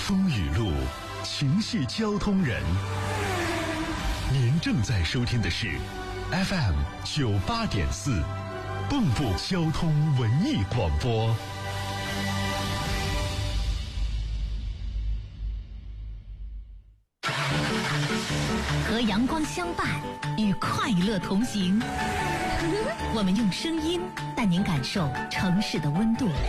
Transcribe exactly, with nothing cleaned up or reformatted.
风雨路，情系交通人。您正在收听的是 F M 九八点四，蚌埠交通文艺广播。 和阳光相伴，与快乐同行。我们用声音带您感受城市的温度，